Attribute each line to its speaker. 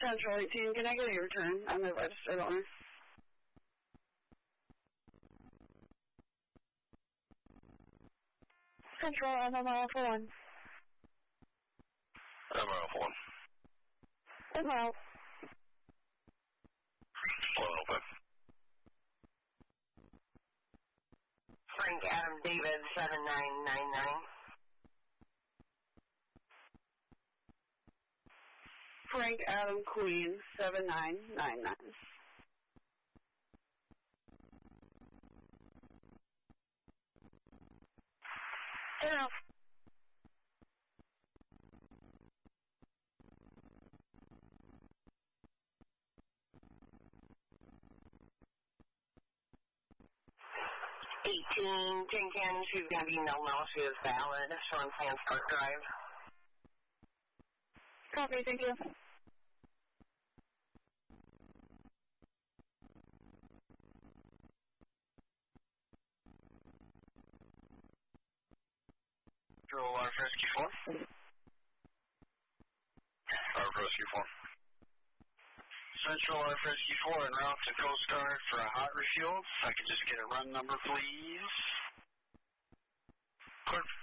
Speaker 1: Central 18, can I get a return on the registered owner? Central, MML for 1.
Speaker 2: MML for 1.
Speaker 1: MML.
Speaker 2: Open.
Speaker 3: Frank Adam David 7999.
Speaker 1: Frank Adam Queen 7999. Hello.
Speaker 3: Tin Can, she's going to be no, she is valid. Sean Sandspark Drive.
Speaker 1: Copy, thank you.
Speaker 2: Control Life Rescue 4. Life Rescue 4. Central Life Rescue 4 en route to Coast Guard for a hot refuel. If I could just get a run number, please. Clear.